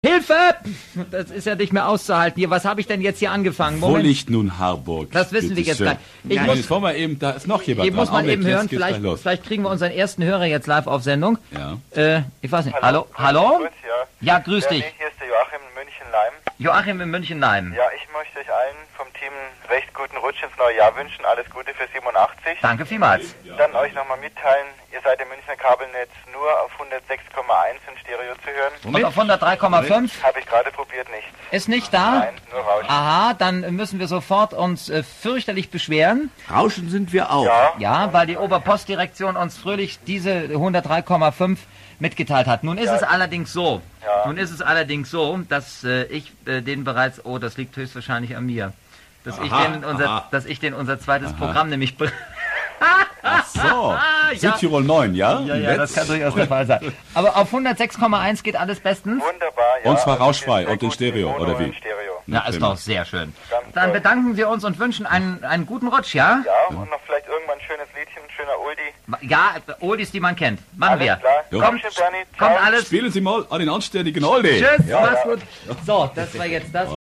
Hilfe! Das ist ja nicht mehr auszuhalten. Hier, was habe ich denn jetzt hier angefangen? Wo liegt nun Harburg? Das wissen wir jetzt gleich. Jetzt wollen wir eben, da ist noch jemand Hier dran. muss man eben hören, Jetzt vielleicht kriegen wir unseren ersten Hörer jetzt live auf Sendung. Ja. Ich weiß nicht. Hallo? Hallo? Grüß, Ja, grüß dich. Hier ist der Joachim in München-Leim. Joachim in München-Leim. Ja, ich möchte euch allen vom Team recht guten Rutsch ins neue Jahr wünschen. Alles Gute für 87. Danke vielmals. Dann euch nochmal mitteilen, ihr seid im Münchner Kabelnetz nur auf 106,1 in Stereo zu hören. Und auf 103,5? Habe ich gerade probiert, nichts. Ist nicht da? Nein, nur Rauschen. Aha, dann müssen wir sofort uns fürchterlich beschweren. Rauschen sind wir auch. Ja, weil die Oberpostdirektion uns fröhlich diese 103,5 mitgeteilt hat. Nun ist es allerdings so, dass ich den bereits, das liegt höchstwahrscheinlich an mir, dass ich den unser zweites Programm nämlich... Ach so, Südtirol 9, ja? Ja, das kann durchaus der Fall sein. Aber auf 106,1 geht alles bestens? Wunderbar, ja. Und zwar Also rauschfrei sehr und in gut Stereo, Mono oder wie? in Stereo. Ja, ist doch sehr schön. Ganz Dann toll. bedanken wir uns und wünschen einen guten Rutsch, ja? Ja, und noch vielleicht irgendwann ein schönes Liedchen, ein schöner Oldie. Ja, Oldies, die man kennt. Machen wir. Alles klar. Jo. Komm, Bernie. Kommt Ciao. alles. Spielen Sie mal an den anständigen Oldie. Tschüss, mach's gut. So, das war jetzt das.